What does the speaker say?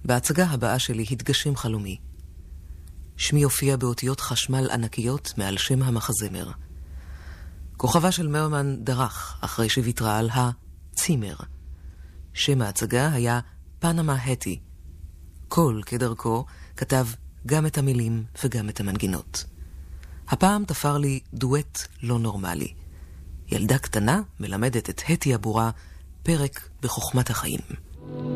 בהצגה הבאה שלי התגשם חלומי. שמי הופיע באותיות חשמל ענקיות מעל שם המחזמר. כוכבה של מרמן דרך אחרי שוויתרה על הצימר. שם ההצגה היה פנמה הטי. קול כדרכו כתב גם את המילים וגם את המנגינות. הפעם תפר לי דואט לא נורמלי. ילדה קטנה מלמדת את הטי הבורה פרק בחוכמת החיים.